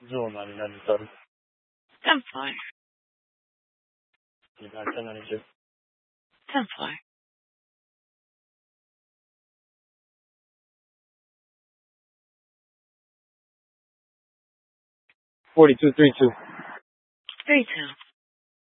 ゾーナーに何かある。 10th floor. 今、何中 10th floor. 4232. 32.